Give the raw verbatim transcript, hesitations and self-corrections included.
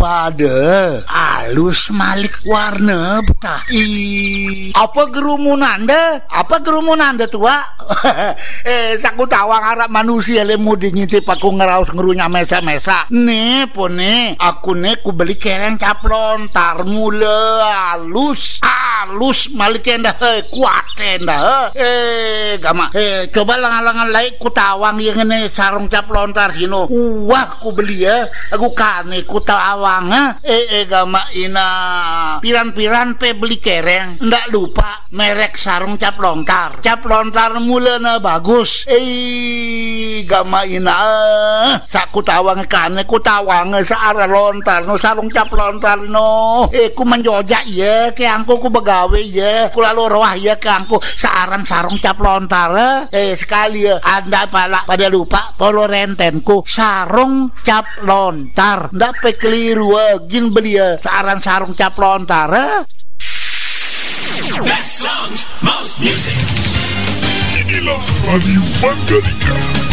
Wade, alus malik warna betah. Ih, apa gerumunan deh? Apa gerumunan deh tua? eh, saku tawang harap manusia lemu dinyitip aku ngeraus ngerunya mesa-mesa. Nih pun nih, aku nih ku beli kereng caplon tar mula alus, alus malik endah, eh, kuat endah. Eh, gama, eh, coba langan-langan lain ku tawang yang ini sarung caplon tar sino. Wah, ku beli ya, aku kane ku tawang ha. Eh, eh, gama ina piran-piran pe beli kereng. Ndak lupa merek sarung cap lontar. Cap lontar mulana bagus. Eh, gama ina saku tawang kane ku tawang seara lontar no sarung cap lontar no. Eh, ku menjojak ya ke angku ku begawe ya. Ku lalu roh ya ke angku searan sarung cap lontar. Eh, sekali ya anda pala pada lupa polo rentenku sarung cap lontar. Ndak pe keliru gin beli ya searan sarung cap lontar. Best songs, most music. Inilah Radio Mandalika.